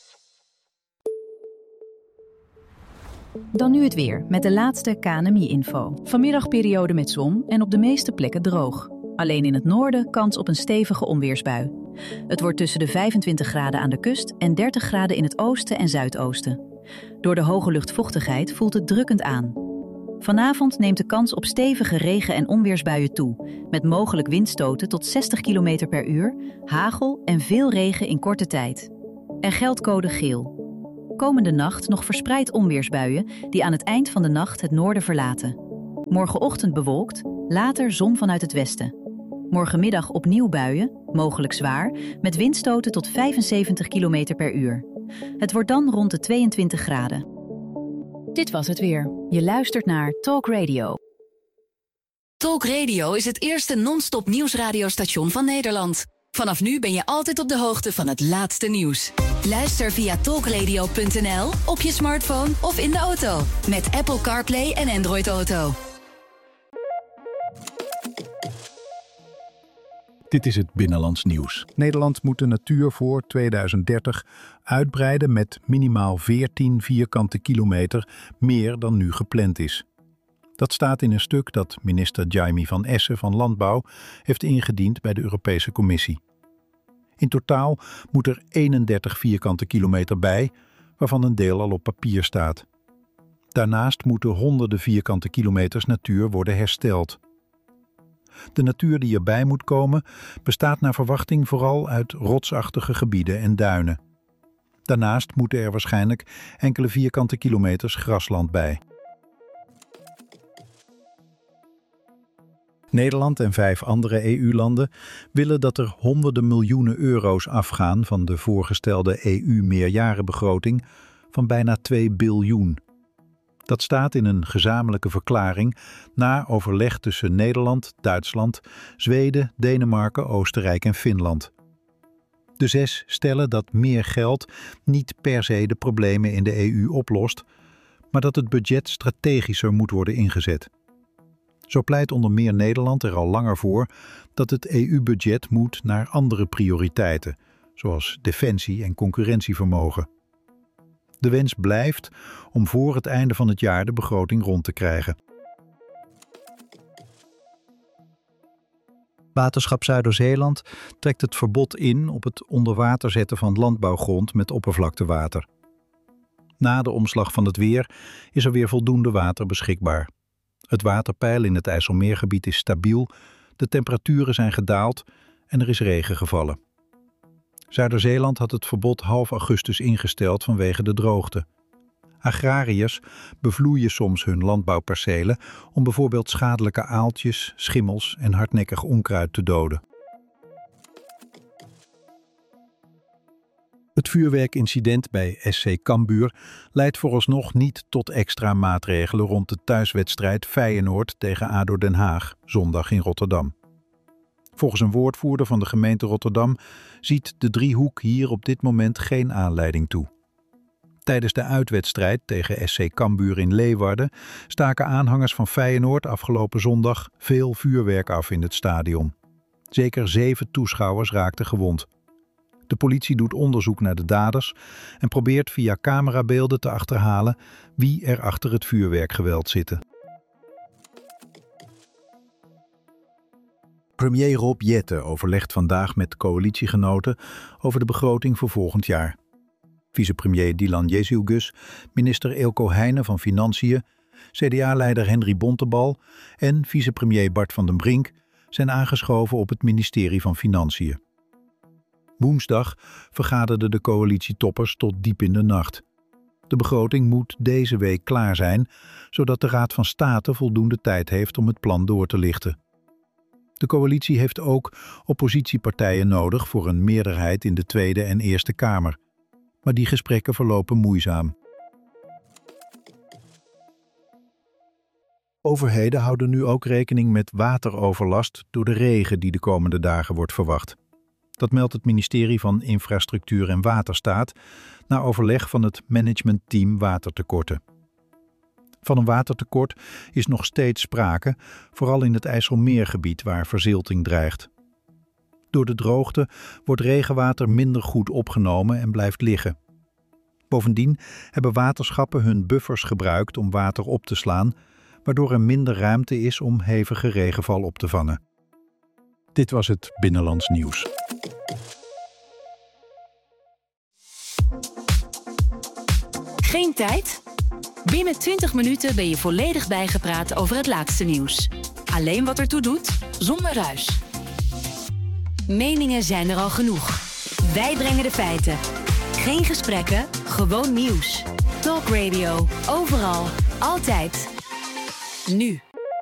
Dan nu het weer, met de laatste KNMI-info. Vanmiddag periode met zon en op de meeste plekken droog. Alleen in het noorden kans op een stevige onweersbui. Het wordt tussen de 25 graden aan de kust en 30 graden in het oosten en zuidoosten. Door de hoge luchtvochtigheid voelt het drukkend aan. Vanavond neemt de kans op stevige regen- en onweersbuien toe, met mogelijk windstoten tot 60 km per uur, hagel en veel regen in korte tijd. Er geldt code geel. Komende nacht nog verspreid onweersbuien die aan het eind van de nacht het noorden verlaten. Morgenochtend bewolkt, later zon vanuit het westen. Morgenmiddag opnieuw buien, mogelijk zwaar, met windstoten tot 75 km per uur. Het wordt dan rond de 22 graden. Dit was het weer. Je luistert naar Talk Radio. Talk Radio is het eerste non-stop nieuwsradiostation van Nederland. Vanaf nu ben je altijd op de hoogte van het laatste nieuws. Luister via talkradio.nl, op je smartphone of in de auto. Met Apple CarPlay en Android Auto. Dit is het Binnenlands Nieuws. Nederland moet de natuur voor 2030 uitbreiden met minimaal 14 vierkante kilometer meer dan nu gepland is. Dat staat in een stuk dat minister Jaime van Essen van Landbouw heeft ingediend bij de Europese Commissie. In totaal moet er 31 vierkante kilometer bij, waarvan een deel al op papier staat. Daarnaast moeten honderden vierkante kilometers natuur worden hersteld. De natuur die erbij moet komen bestaat naar verwachting vooral uit rotsachtige gebieden en duinen. Daarnaast moeten er waarschijnlijk enkele vierkante kilometers grasland bij. Nederland en 5 andere EU-landen willen dat er honderden miljoenen euro's afgaan van de voorgestelde EU-meerjarenbegroting van bijna 2 biljoen. Dat staat in een gezamenlijke verklaring na overleg tussen Nederland, Duitsland, Zweden, Denemarken, Oostenrijk en Finland. De 6 stellen dat meer geld niet per se de problemen in de EU oplost, maar dat het budget strategischer moet worden ingezet. Zo pleit onder meer Nederland er al langer voor dat het EU-budget moet naar andere prioriteiten, zoals defensie en concurrentievermogen. De wens blijft om voor het einde van het jaar de begroting rond te krijgen. Waterschap Zuider-Zeeland trekt het verbod in op het onder water zetten van landbouwgrond met oppervlaktewater. Na de omslag van het weer is er weer voldoende water beschikbaar. Het waterpeil in het IJsselmeergebied is stabiel, de temperaturen zijn gedaald en er is regen gevallen. Zuider-Zeeland had het verbod half augustus ingesteld vanwege de droogte. Agrariërs bevloeien soms hun landbouwpercelen om bijvoorbeeld schadelijke aaltjes, schimmels en hardnekkig onkruid te doden. Het vuurwerkincident bij SC Cambuur leidt vooralsnog niet tot extra maatregelen rond de thuiswedstrijd Feyenoord tegen ADO Den Haag, zondag in Rotterdam. Volgens een woordvoerder van de gemeente Rotterdam ziet de driehoek hier op dit moment geen aanleiding toe. Tijdens de uitwedstrijd tegen SC Cambuur in Leeuwarden staken aanhangers van Feyenoord afgelopen zondag veel vuurwerk af in het stadion. Zeker 7 toeschouwers raakten gewond. De politie doet onderzoek naar de daders en probeert via camerabeelden te achterhalen wie er achter het vuurwerkgeweld zitten. Premier Rob Jetten overlegt vandaag met coalitiegenoten over de begroting voor volgend jaar. Vicepremier Dylan Jezielgus, minister Eelco Heijnen van Financiën, CDA-leider Henry Bontebal en vicepremier Bart van den Brink zijn aangeschoven op het ministerie van Financiën. Woensdag vergaderden de coalitietoppers tot diep in de nacht. De begroting moet deze week klaar zijn, zodat de Raad van State voldoende tijd heeft om het plan door te lichten. De coalitie heeft ook oppositiepartijen nodig voor een meerderheid in de Tweede en Eerste Kamer. Maar die gesprekken verlopen moeizaam. Overheden houden nu ook rekening met wateroverlast door de regen die de komende dagen wordt verwacht. Dat meldt het ministerie van Infrastructuur en Waterstaat na overleg van het managementteam watertekorten. Van een watertekort is nog steeds sprake, vooral in het IJsselmeergebied waar verzilting dreigt. Door de droogte wordt regenwater minder goed opgenomen en blijft liggen. Bovendien hebben waterschappen hun buffers gebruikt om water op te slaan, waardoor er minder ruimte is om hevige regenval op te vangen. Dit was het Binnenlands Nieuws. Geen tijd? Binnen 20 minuten ben je volledig bijgepraat over het laatste nieuws. Alleen wat ertoe doet, zonder ruis. Meningen zijn er al genoeg. Wij brengen de feiten. Geen gesprekken, gewoon nieuws. Talk Radio, overal, altijd. Nu.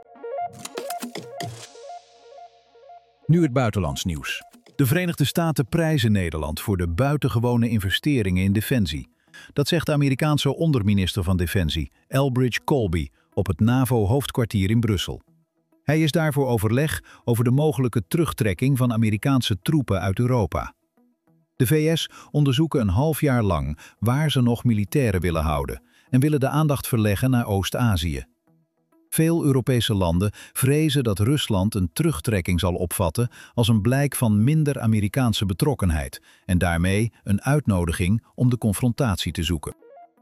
Nu het buitenlands nieuws. De Verenigde Staten prijzen Nederland voor de buitengewone investeringen in defensie. Dat zegt de Amerikaanse onderminister van Defensie, Elbridge Colby, op het NAVO-hoofdkwartier in Brussel. Hij is daar voor overleg over de mogelijke terugtrekking van Amerikaanse troepen uit Europa. De VS onderzoeken een half jaar lang waar ze nog militairen willen houden en willen de aandacht verleggen naar Oost-Azië. Veel Europese landen vrezen dat Rusland een terugtrekking zal opvatten als een blijk van minder Amerikaanse betrokkenheid en daarmee een uitnodiging om de confrontatie te zoeken.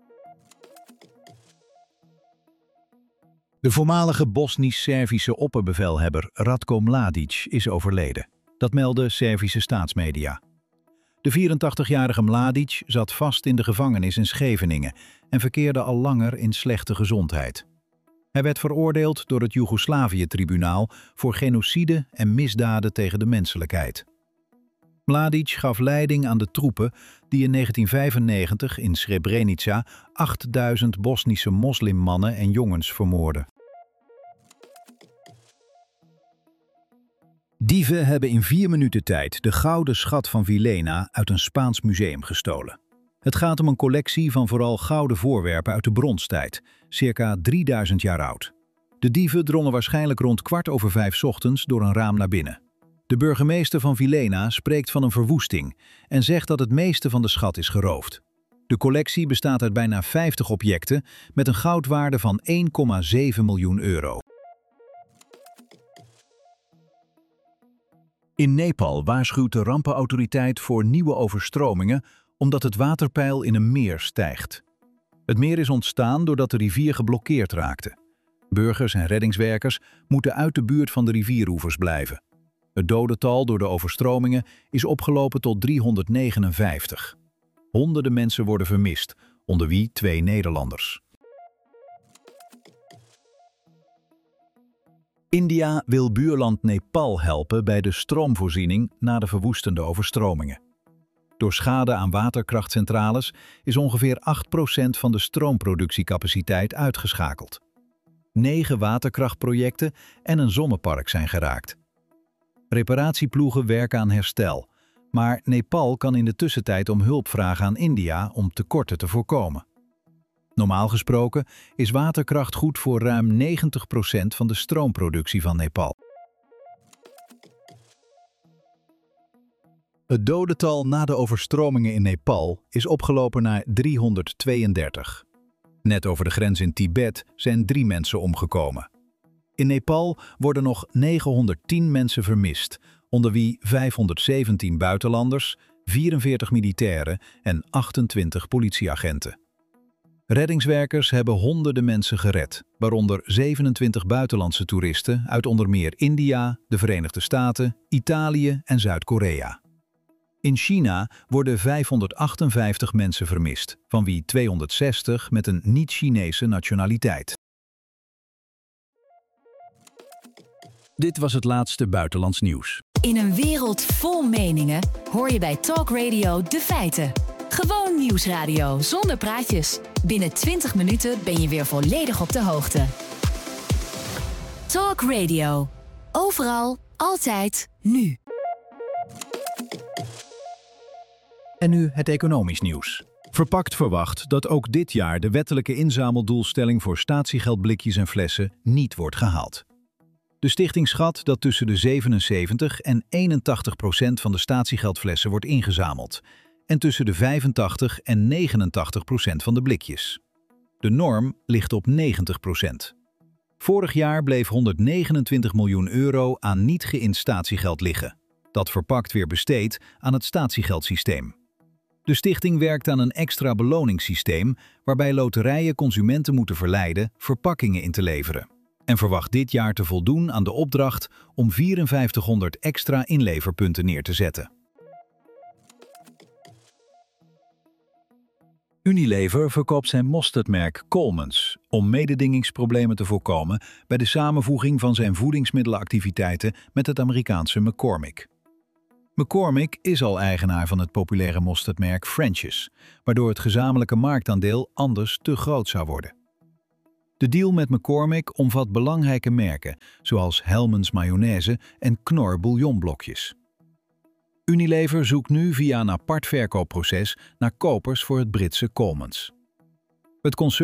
De voormalige Bosnisch-Servische opperbevelhebber Ratko Mladic is overleden. Dat melden Servische staatsmedia. De 84-jarige Mladic zat vast in de gevangenis in Scheveningen en verkeerde al langer in slechte gezondheid. Hij werd veroordeeld door het Joegoslavië-tribunaal voor genocide en misdaden tegen de menselijkheid. Mladic gaf leiding aan de troepen die in 1995 in Srebrenica 8000 Bosnische moslimmannen en jongens vermoordden. Dieven hebben in 4 minuten tijd de gouden schat van Vilena uit een Spaans museum gestolen. Het gaat om een collectie van vooral gouden voorwerpen uit de bronstijd, circa 3000 jaar oud. De dieven drongen waarschijnlijk rond 5:15 ochtends door een raam naar binnen. De burgemeester van Vilena spreekt van een verwoesting en zegt dat het meeste van de schat is geroofd. De collectie bestaat uit bijna 50 objecten met een goudwaarde van 1,7 miljoen euro. In Nepal waarschuwt de rampenautoriteit voor nieuwe overstromingen omdat het waterpeil in een meer stijgt. Het meer is ontstaan doordat de rivier geblokkeerd raakte. Burgers en reddingswerkers moeten uit de buurt van de rivieroevers blijven. Het dodental door de overstromingen is opgelopen tot 359. Honderden mensen worden vermist, onder wie 2 Nederlanders. India wil buurland Nepal helpen bij de stroomvoorziening na de verwoestende overstromingen. Door schade aan waterkrachtcentrales is ongeveer 8% van de stroomproductiecapaciteit uitgeschakeld. 9 waterkrachtprojecten en een zonnepark zijn geraakt. Reparatieploegen werken aan herstel, maar Nepal kan in de tussentijd om hulp vragen aan India om tekorten te voorkomen. Normaal gesproken is waterkracht goed voor ruim 90% van de stroomproductie van Nepal. Het dodental na de overstromingen in Nepal is opgelopen naar 332. Net over de grens in Tibet zijn 3 mensen omgekomen. In Nepal worden nog 910 mensen vermist, onder wie 517 buitenlanders, 44 militairen en 28 politieagenten. Reddingswerkers hebben honderden mensen gered, waaronder 27 buitenlandse toeristen uit onder meer India, de Verenigde Staten, Italië en Zuid-Korea. In China worden 558 mensen vermist, van wie 260 met een niet-Chinese nationaliteit. Dit was het laatste buitenlands nieuws. In een wereld vol meningen hoor je bij Talk Radio de feiten. Gewoon nieuwsradio zonder praatjes. Binnen 20 minuten ben je weer volledig op de hoogte. Talk Radio. Overal, altijd, nu. En nu het economisch nieuws. Verpakt verwacht dat ook dit jaar de wettelijke inzameldoelstelling voor statiegeldblikjes en flessen niet wordt gehaald. De stichting schat dat tussen de 77 en 81% van de statiegeldflessen wordt ingezameld en tussen de 85 en 89% van de blikjes. De norm ligt op 90%. Vorig jaar bleef 129 miljoen euro aan niet geïnd statiegeld liggen. Dat verpakt weer besteed aan het statiegeldsysteem. De stichting werkt aan een extra beloningssysteem waarbij loterijen consumenten moeten verleiden verpakkingen in te leveren. En verwacht dit jaar te voldoen aan de opdracht om 5400 extra inleverpunten neer te zetten. Unilever verkoopt zijn mosterdmerk Coleman's om mededingingsproblemen te voorkomen bij de samenvoeging van zijn voedingsmiddelenactiviteiten met het Amerikaanse McCormick. McCormick is al eigenaar van het populaire mosterdmerk French's, waardoor het gezamenlijke marktaandeel anders te groot zou worden. De deal met McCormick omvat belangrijke merken zoals Hellmann's mayonaise en Knorr bouillonblokjes. Unilever zoekt nu via een apart verkoopproces naar kopers voor het Britse Coleman's. Het concern